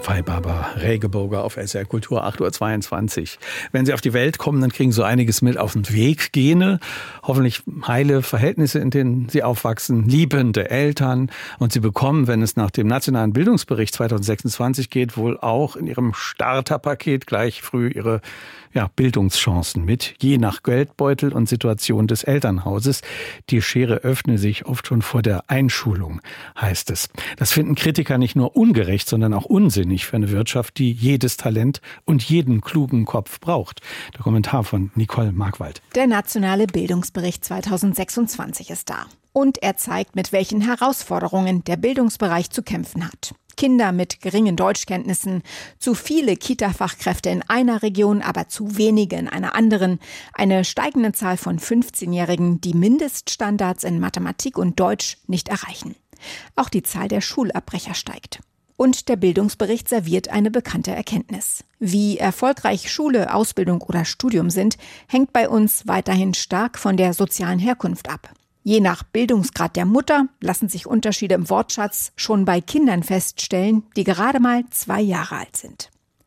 Barbara Regeburger auf SR Kultur, 8.22 Uhr. Wenn Sie auf die Welt kommen, dann kriegen Sie einiges mit auf den Weg. Gene, hoffentlich heile Verhältnisse, in denen Sie aufwachsen, liebende Eltern. Und Sie bekommen, wenn es nach dem Nationalen Bildungsbericht 2026 geht, wohl auch in Ihrem Starterpaket gleich früh Ihre Bildungschancen mit, je nach Geldbeutel und Situation des Elternhauses. Die Schere öffne sich oft schon vor der Einschulung, heißt es. Das finden Kritiker nicht nur ungerecht, sondern auch unsinnig für eine Wirtschaft, die jedes Talent und jeden klugen Kopf braucht. Der Kommentar von Nicole Markwald. Der Nationale Bildungsbericht 2026 ist da. Und er zeigt, mit welchen Herausforderungen der Bildungsbereich zu kämpfen hat. Kinder mit geringen Deutschkenntnissen, zu viele Kita-Fachkräfte in einer Region, aber zu wenige in einer anderen, eine steigende Zahl von 15-Jährigen, die Mindeststandards in Mathematik und Deutsch nicht erreichen. Auch die Zahl der Schulabbrecher steigt. Und der Bildungsbericht serviert eine bekannte Erkenntnis. Wie erfolgreich Schule, Ausbildung oder Studium sind, hängt bei uns weiterhin stark von der sozialen Herkunft ab. Je nach Bildungsgrad der Mutter lassen sich Unterschiede im Wortschatz schon bei Kindern feststellen, die gerade mal 2 Jahre alt sind.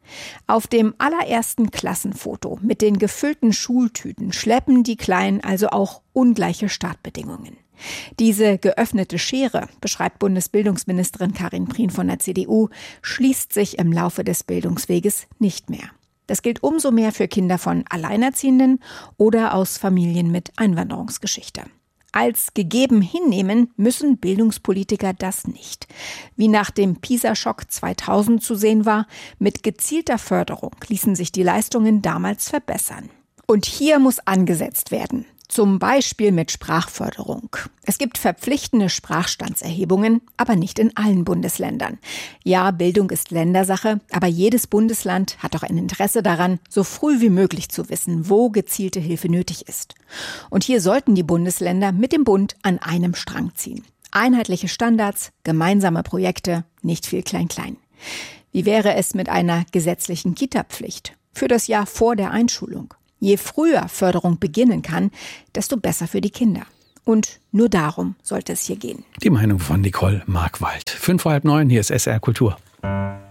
Auf dem allerersten Klassenfoto mit den gefüllten Schultüten schleppen die Kleinen also auch ungleiche Startbedingungen. Diese geöffnete Schere, beschreibt Bundesbildungsministerin Karin Prien von der CDU, schließt sich im Laufe des Bildungsweges nicht mehr. Das gilt umso mehr für Kinder von Alleinerziehenden oder aus Familien mit Einwanderungsgeschichte. Als gegeben hinnehmen müssen Bildungspolitiker das nicht. Wie nach dem PISA-Schock 2000 zu sehen war, mit gezielter Förderung ließen sich die Leistungen damals verbessern. Und hier muss angesetzt werden. Zum Beispiel mit Sprachförderung. Es gibt verpflichtende Sprachstandserhebungen, aber nicht in allen Bundesländern. Ja, Bildung ist Ländersache, aber jedes Bundesland hat auch ein Interesse daran, so früh wie möglich zu wissen, wo gezielte Hilfe nötig ist. Und hier sollten die Bundesländer mit dem Bund an einem Strang ziehen. Einheitliche Standards, gemeinsame Projekte, nicht viel Klein-Klein. Wie wäre es mit einer gesetzlichen Kita-Pflicht für das Jahr vor der Einschulung? Je früher Förderung beginnen kann, desto besser für die Kinder. Und nur darum sollte es hier gehen. Die Meinung von Nicole Markwald. 8:55, hier ist SR Kultur.